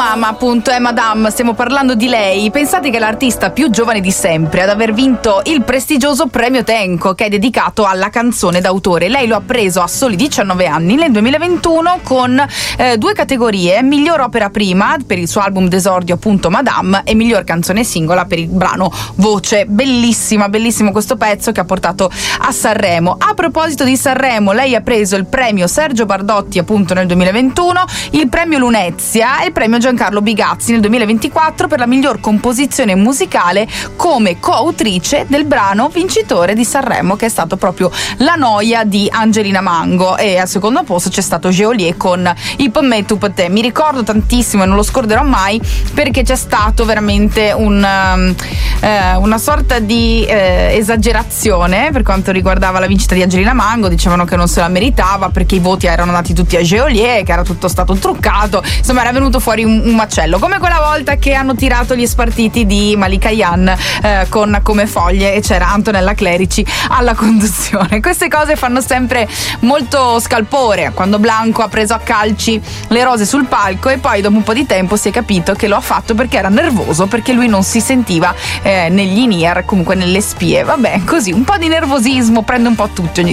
mamma appunto è Madame, stiamo parlando di lei. Pensate che è l'artista più giovane di sempre ad aver vinto il prestigioso premio Tenco, che è dedicato alla canzone d'autore. Lei lo ha preso a soli 19 anni nel 2021 con due categorie: miglior opera prima per il suo album d'esordio appunto Madame e miglior canzone singola per il brano Voce. Bellissimo questo pezzo che ha portato a Sanremo. A proposito di Sanremo, lei ha preso il premio Sergio Bardotti appunto nel 2021, il premio Lunezia e il premio Giancarlo Bigazzi nel 2024 per la miglior composizione musicale come coautrice del brano vincitore di Sanremo, che è stato proprio La Noia di Angelina Mango, e al secondo posto c'è stato Geolier con I per me tu per te. Mi ricordo tantissimo e non lo scorderò mai, perché c'è stato veramente una sorta di esagerazione per quanto riguardava la vincita di Angelina Mango. Dicevano che non se la meritava perché i voti erano andati tutti a Geolier, che era tutto stato truccato, insomma era venuto fuori un macello, come quella volta che hanno tirato gli spartiti di Malika Yan con Come Foglie e c'era Antonella Clerici alla conduzione. Queste cose fanno sempre molto scalpore, quando Blanco ha preso a calci le rose sul palco e poi dopo un po' di tempo si è capito che lo ha fatto perché era nervoso, perché lui non si sentiva negli in-ear, comunque nelle spie. Vabbè, così un po' di nervosismo prende un po' tutto